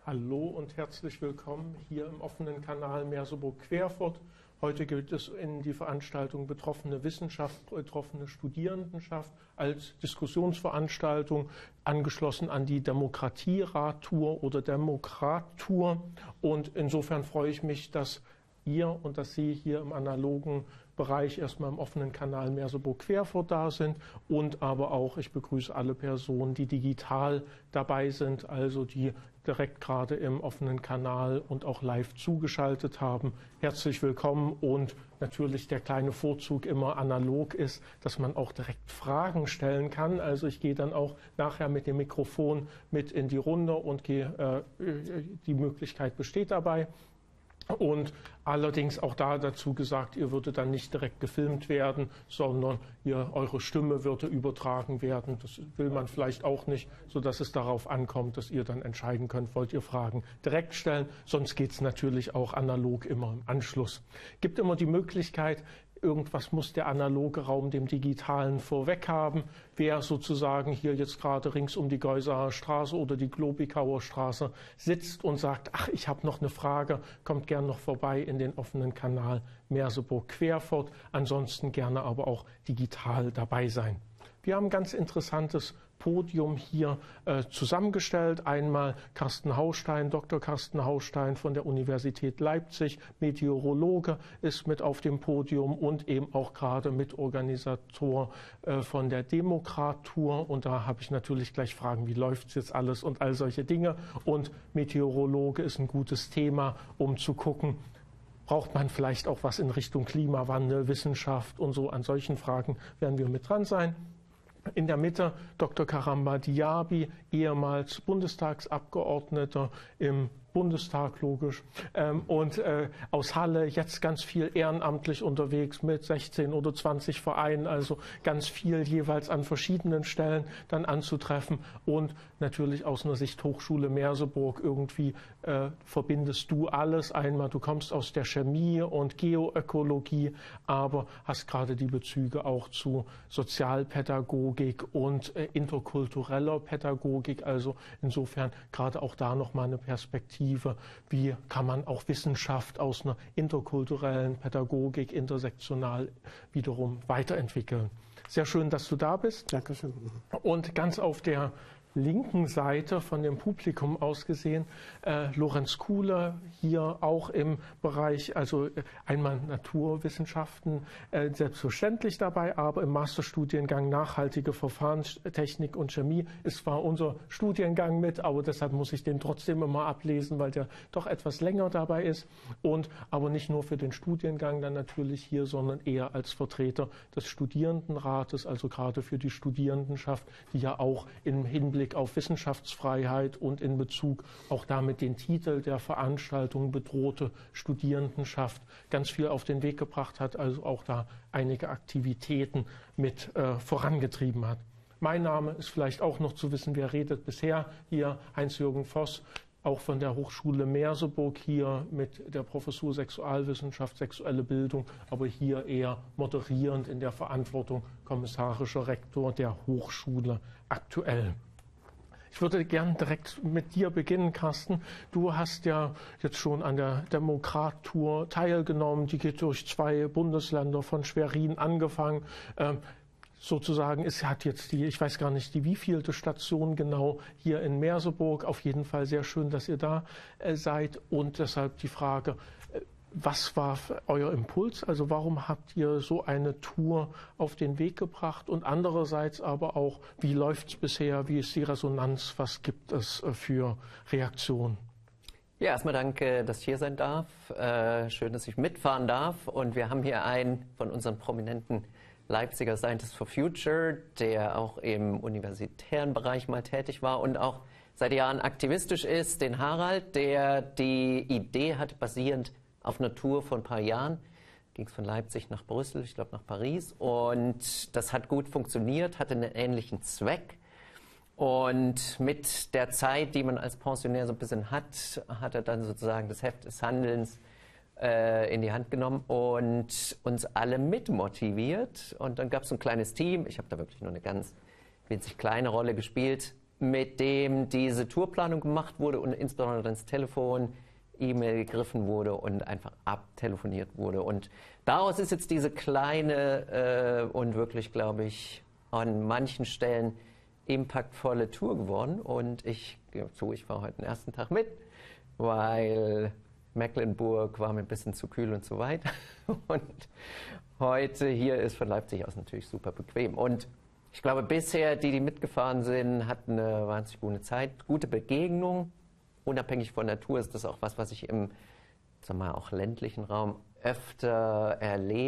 Hallo und herzlich willkommen hier im offenen Kanal Merseburg-Querfurt. Heute geht es in die Veranstaltung Betroffene Wissenschaft, betroffene Studierendenschaft als Diskussionsveranstaltung, angeschlossen an die Demokratieradtour oder Demokrattour. Und insofern freue ich mich, dass ihr und dass Sie hier im analogen Bereich erstmal im offenen Kanal Merseburg-Querfurt da sind und aber auch, ich begrüße alle Personen, die digital dabei sind, also die direkt gerade im offenen Kanal und auch live zugeschaltet haben. Herzlich willkommen und natürlich der kleine Vorzug immer analog ist, dass man auch direkt Fragen stellen kann. Also ich gehe dann auch nachher mit dem Mikrofon mit in die Runde und gehe, die Möglichkeit besteht dabei. Und allerdings auch da dazu gesagt, ihr würdet dann nicht direkt gefilmt werden, sondern eure Stimme würde übertragen werden. Das will man vielleicht auch nicht, sodass es darauf ankommt, dass ihr dann entscheiden könnt, wollt ihr Fragen direkt stellen. Sonst geht es natürlich auch analog immer im Anschluss. Gibt immer die Möglichkeit, irgendwas muss der analoge Raum dem digitalen vorweg haben. Wer sozusagen hier jetzt gerade rings um die Geusaer Straße oder die Globikauer Straße sitzt und sagt, ach, ich habe noch eine Frage, kommt gern noch vorbei in den offenen Kanal Merseburg-Querfurt. Ansonsten gerne aber auch digital dabei sein. Wir haben ein ganz interessantes Podium hier zusammengestellt. Einmal Carsten Haustein, Dr. Carsten Haustein von der Universität Leipzig, Meteorologe, ist mit auf dem Podium und eben auch gerade Mitorganisator von der Demokrattour. Und da habe ich natürlich gleich Fragen, wie läuft es jetzt alles und all solche Dinge. Und Meteorologe ist ein gutes Thema, um zu gucken, braucht man vielleicht auch was in Richtung Klimawandel, Wissenschaft und so. An solchen Fragen werden wir mit dran sein. In der Mitte Dr. Karamba Diaby, ehemals Bundestagsabgeordneter im Bundestag, logisch, und aus Halle jetzt ganz viel ehrenamtlich unterwegs mit 16 oder 20 Vereinen, also ganz viel jeweils an verschiedenen Stellen dann anzutreffen und natürlich aus einer Sicht Hochschule Merseburg irgendwie verbindest du alles. Einmal, du kommst aus der Chemie und Geoökologie, aber hast gerade die Bezüge auch zu Sozialpädagogik und interkultureller Pädagogik, also insofern gerade auch da nochmal eine Perspektive. Wie kann man auch Wissenschaft aus einer interkulturellen Pädagogik intersektional wiederum weiterentwickeln? Sehr schön, dass du da bist. Dankeschön. Und ganz auf der linken Seite von dem Publikum aus gesehen, Lorenz Kuhle, hier auch im Bereich, also einmal Naturwissenschaften selbstverständlich dabei, aber im Masterstudiengang Nachhaltige Verfahrenstechnik und Chemie ist zwar unser Studiengang mit, aber deshalb muss ich den trotzdem immer ablesen, weil der doch etwas länger dabei ist und aber nicht nur für den Studiengang dann natürlich hier, sondern eher als Vertreter des Studierendenrates, also gerade für die Studierendenschaft, die ja auch im Hinblick auf Wissenschaftsfreiheit und in Bezug auch damit den Titel der Veranstaltung bedrohte Studierendenschaft ganz viel auf den Weg gebracht hat, also auch da einige Aktivitäten mit vorangetrieben hat. Mein Name ist vielleicht auch noch zu wissen, wer redet bisher. Hier Heinz-Jürgen Voss, auch von der Hochschule Merseburg, hier mit der Professur Sexualwissenschaft, sexuelle Bildung, aber hier eher moderierend in der Verantwortung kommissarischer Rektor der Hochschule aktuell. Ich würde gern direkt mit dir beginnen, Carsten. Du hast ja jetzt schon an der Demokrattour teilgenommen. Die geht durch 2 Bundesländer von Schwerin angefangen. Sozusagen, es hat jetzt ich weiß gar nicht, die wievielte Station genau hier in Merseburg. Auf jeden Fall sehr schön, dass ihr da seid. Und deshalb die Frage, was war euer Impuls? Also warum habt ihr so eine Tour auf den Weg gebracht? Und andererseits aber auch, wie läuft es bisher? Wie ist die Resonanz? Was gibt es für Reaktionen? Ja, erstmal danke, dass ich hier sein darf. Schön, dass ich mitfahren darf. Und wir haben hier einen von unseren prominenten Leipziger Scientists for Future, der auch im universitären Bereich mal tätig war und auch seit Jahren aktivistisch ist, den Harald, der die Idee hat, basierend auf einer Tour vor ein paar Jahren, ging es von Leipzig nach Brüssel, ich glaube nach Paris, und das hat gut funktioniert, hatte einen ähnlichen Zweck. Und mit der Zeit, die man als Pensionär so ein bisschen hat, hat er dann sozusagen das Heft des Handelns in die Hand genommen und uns alle mitmotiviert. Und dann gab es ein kleines Team, ich habe da wirklich nur eine ganz winzig kleine Rolle gespielt, mit dem diese Tourplanung gemacht wurde und insbesondere ins Telefon, E-Mail gegriffen wurde und einfach abtelefoniert wurde. Und daraus ist jetzt diese kleine und wirklich, glaube ich, an manchen Stellen impactvolle Tour geworden. Und ich war heute den ersten Tag mit, weil Mecklenburg war mir ein bisschen zu kühl und zu weit. Und heute hier ist von Leipzig aus natürlich super bequem. Und ich glaube, bisher, die mitgefahren sind, hatten eine wahnsinnig gute Zeit, gute Begegnung. Unabhängig von der Tour ist das auch was ich im, sagen wir mal, auch ländlichen Raum öfter erlebe.